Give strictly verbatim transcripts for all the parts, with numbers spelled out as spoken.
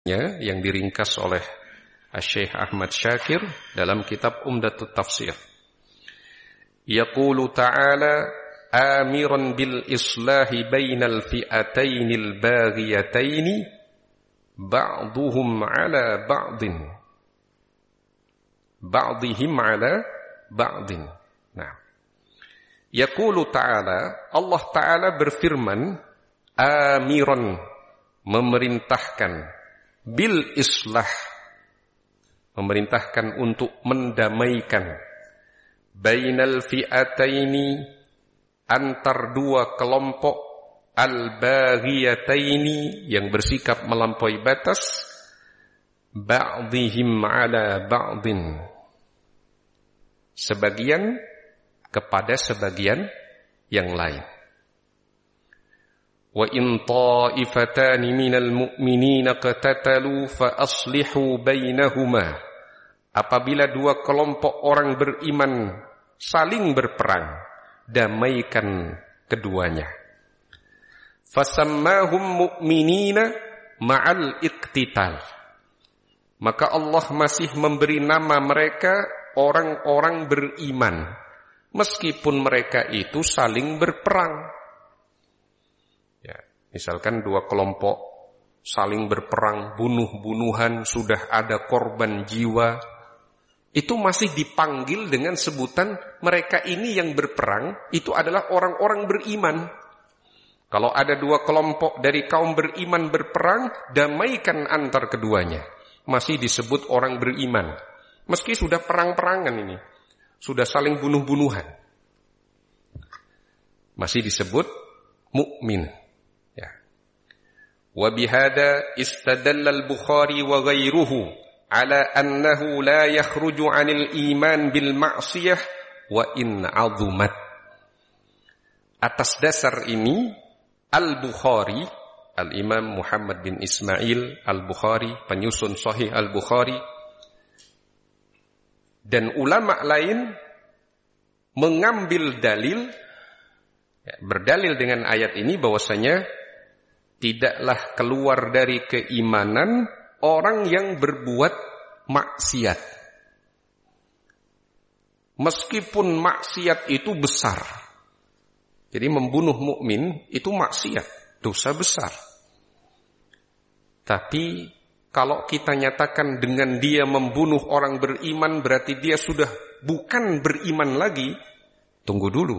yang diringkas oleh Syekh Ahmad Syakir dalam kitab Umdatut Tafsir. Yaqulu ta'ala amiran bil islahi bainal fi'atainil baghiyataini ba'duhum 'ala ba'din ba'dihim 'ala ba'din. Nah, yaqulu ta'ala, Allah Ta'ala berfirman, amiran, memerintahkan, bil islah, memerintahkan untuk mendamaikan, bainal fi'ataini, antar dua kelompok, al-baghiyataini, yang bersikap melampaui batas, ba'dihim 'ala ba'din, sebagian kepada sebagian yang lain. Wa in ta'ifatani minal mu'minina qatatalu fa aslihu bainahuma. Apabila dua kelompok orang beriman saling berperang, damaikan keduanya. Fasammahum mu'minina ma'al iqtital. Maka Allah masih memberi nama mereka orang-orang beriman, meskipun mereka itu saling berperang. Ya, misalkan dua kelompok saling berperang, bunuh-bunuhan, sudah ada korban jiwa, itu masih dipanggil dengan sebutan mereka ini yang berperang, itu adalah orang-orang beriman. Kalau ada dua kelompok dari kaum beriman berperang, damaikan antar keduanya, masih disebut orang beriman. Meski sudah perang-perangan ini, sudah saling bunuh-bunuhan, masih disebut mukmin. Ya. Wa bihada istadalla al-Bukhari wa ghairuhu ala annahu la yakhruju 'anil iman bil ma'siyah wa in 'azumat. Atas dasar ini Al-Bukhari, Al-Imam Muhammad bin Ismail Al-Bukhari, penyusun Sahih Al-Bukhari, dan ulama lain mengambil dalil, ya, berdalil dengan ayat ini bahwasanya tidaklah keluar dari keimanan orang yang berbuat maksiat, meskipun maksiat itu besar. Jadi membunuh mukmin itu maksiat, dosa besar. Tapi kalau kita nyatakan dengan dia membunuh orang beriman, berarti dia sudah bukan beriman lagi. Tunggu dulu.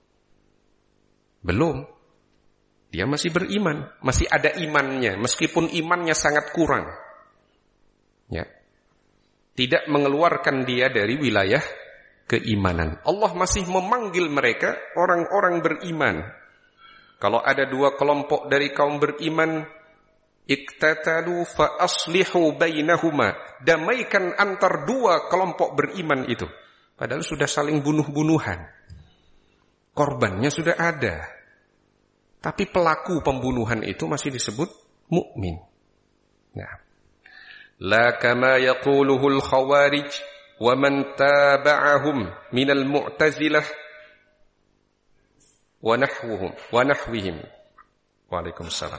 Belum. Dia masih beriman, masih ada imannya, meskipun imannya sangat kurang. Ya. Tidak mengeluarkan dia dari wilayah keimanan. Allah masih memanggil mereka orang-orang beriman. Kalau ada dua kelompok dari kaum beriman, iktatalu fa aslihu bainahuma, damaikan antar dua kelompok beriman itu. Padahal sudah saling bunuh-bunuhan, korbannya sudah ada, tapi pelaku pembunuhan itu masih disebut mukmin. Nah, la kama yaquluhul khawarij wa man taba'ahum minal mu'tazilah wa nahwuhum wa nahwihim. Waalaikumsalam.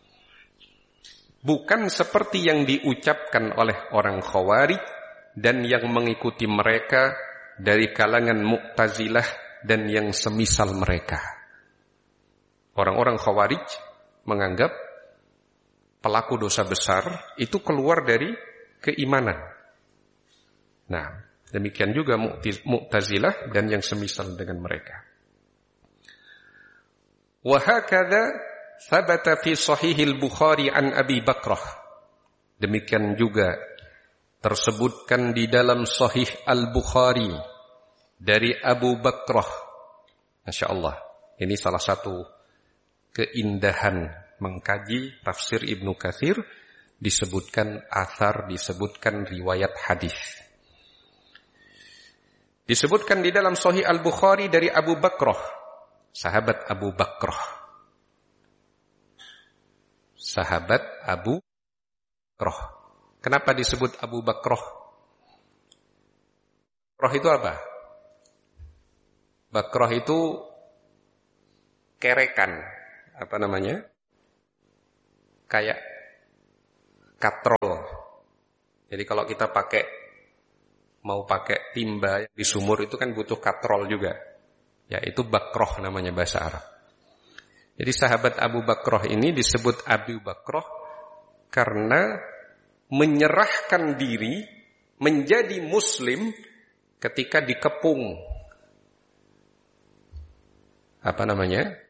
Bukan seperti yang diucapkan oleh orang Khawarij dan yang mengikuti mereka dari kalangan Mu'tazilah dan yang semisal mereka. Orang-orang Khawarij menganggap pelaku dosa besar itu keluar dari keimanan. Nah, demikian juga Mu'tazilah dan yang semisal dengan mereka. Wa hakadha Thabata fi sahihil Bukhari an Abi Bakrah. Demikian juga tersebutkan di dalam Sahih Al-Bukhari dari Abu Bakrah. Masya Allah, ini salah satu keindahan mengkaji tafsir Ibnu Katsir, disebutkan athar, disebutkan riwayat hadis. Disebutkan di dalam Sahih Al-Bukhari dari Abu Bakrah, sahabat Abu Bakrah. Sahabat Abu Bakrah. Kenapa disebut Abu Bakrah? Bakrah itu apa? Bakrah itu kerekan. Apa namanya? Kayak katrol. Jadi kalau kita pakai mau pakai timba di sumur itu kan butuh katrol juga. Ya, itu Bakroh namanya bahasa Arab. Jadi sahabat Abu Bakroh ini disebut Abu Bakroh karena menyerahkan diri menjadi muslim ketika dikepung apa namanya?